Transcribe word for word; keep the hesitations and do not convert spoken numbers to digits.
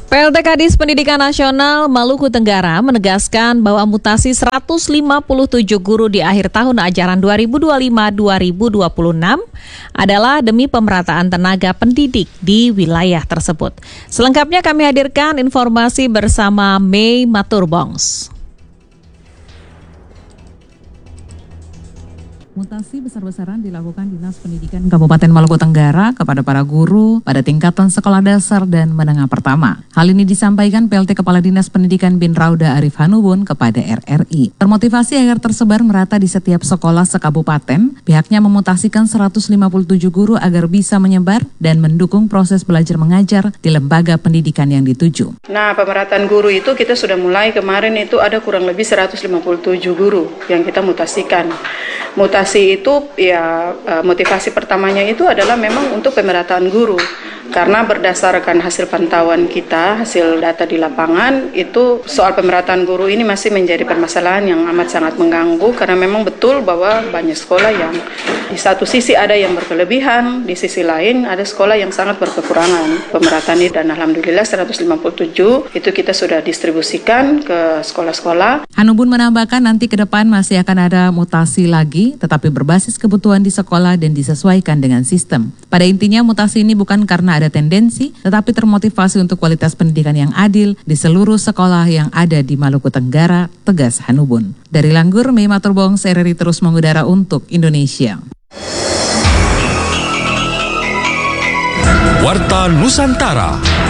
P L T Kadis Pendidikan Nasional Maluku Tenggara menegaskan bahwa mutasi seratus lima puluh tujuh guru di akhir tahun ajaran dua ribu dua puluh lima dua ribu dua puluh enam adalah demi pemerataan tenaga pendidik di wilayah tersebut. Selengkapnya kami hadirkan informasi bersama Mei Maturbongs. Mutasi besar-besaran dilakukan Dinas Pendidikan Kabupaten Maluku Tenggara kepada para guru pada tingkatan sekolah dasar dan menengah pertama. Hal ini disampaikan P L T Kepala Dinas Pendidikan Bin Rauda Arif Hanubun kepada R R I. Termotivasi agar tersebar merata di setiap sekolah sekabupaten, pihaknya memutasikan seratus lima puluh tujuh guru agar bisa menyebar dan mendukung proses belajar mengajar di lembaga pendidikan yang dituju. Nah, pemerataan guru itu kita sudah mulai kemarin itu ada kurang lebih seratus lima puluh tujuh guru yang kita mutasikan. Mutasi itu ya motivasi pertamanya itu adalah memang untuk pemerataan guru. Karena berdasarkan hasil pantauan kita, hasil data di lapangan, itu soal pemerataan guru ini masih menjadi permasalahan yang amat sangat mengganggu karena memang betul bahwa banyak sekolah yang di satu sisi ada yang berkelebihan, di sisi lain ada sekolah yang sangat berkekurangan pemerataan ini. Dan alhamdulillah seratus lima puluh tujuh itu kita sudah distribusikan ke sekolah-sekolah. Hanubun menambahkan nanti ke depan masih akan ada mutasi lagi, tetapi berbasis kebutuhan di sekolah dan disesuaikan dengan sistem. Pada intinya mutasi ini bukan karena ada tendensi, tetapi termotivasi untuk kualitas pendidikan yang adil di seluruh sekolah yang ada di Maluku Tenggara, tegas Hanubun. Dari Langgur, Mei Maturbongs, R R I terus mengudara untuk Indonesia. Warta Nusantara.